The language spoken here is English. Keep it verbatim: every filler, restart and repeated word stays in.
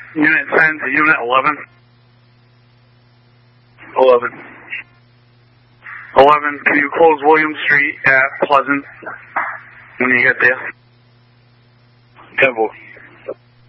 Unit ten to Unit eleven. eleven. eleven, can you close William Street at Pleasant when you get there? Temple.